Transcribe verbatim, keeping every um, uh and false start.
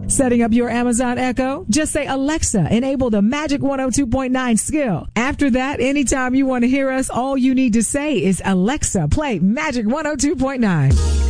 Setting up your Amazon Echo? Just say, Alexa, enable the Magic one oh two point nine skill. After that, anytime you want to hear us, all you need to say is, Alexa, play Magic one oh two point nine.